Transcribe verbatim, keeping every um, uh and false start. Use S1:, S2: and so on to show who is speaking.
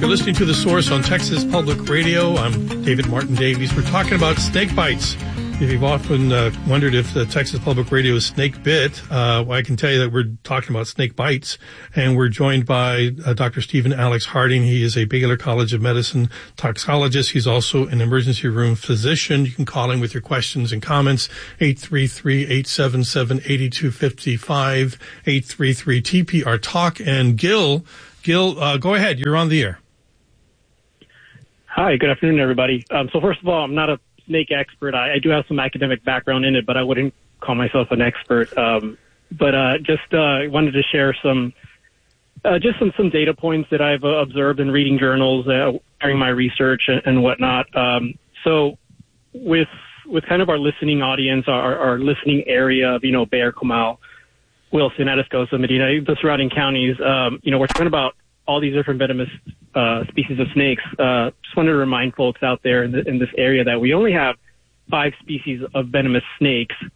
S1: You're listening to The Source on Texas Public Radio. I'm David Martin Davies. We're talking about snake bites. If you've often uh, wondered if the Texas Public Radio is snake bit, uh, well, I can tell you that we're talking about snake bites. And we're joined by uh, Doctor Stephen Alex Harding. He is a Baylor College of Medicine toxologist. He's also an emergency room physician. You can call in with your questions and comments, eight three three, eight seven seven, eight two five five, eight three three T P R Talk. And Gil, Gil, uh, go ahead. You're on the air.
S2: Hi, good afternoon, everybody. Um, so first of all, I'm not a snake expert. I, I do have some academic background in it, but I wouldn't call myself an expert. Um, but uh, just uh, wanted to share some, uh, just some, some data points that I've uh, observed in reading journals uh, during my research and, and whatnot. Um, so with with kind of our listening audience, our, our listening area of, you know, Bexar, Comal, Wilson, Atascosa, Medina, the surrounding counties, um, you know, we're talking about all these different venomous uh, species of snakes. Uh, just wanted to remind folks out there in, the, in this area that we only have five species of venomous snakes